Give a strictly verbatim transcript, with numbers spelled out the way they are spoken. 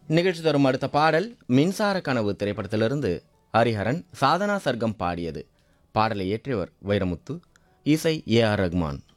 நிகழ்ச்சி தரும் அடுத்த பாடல் மின்சார கனவு திரைப்படத்திலிருந்து ஹரிஹரன் சாதனா சர்க்கம் பாடியது. பாடலை இயற்றியவர் வைரமுத்து, இசை ஏ ஆர் ரஹ்மான்.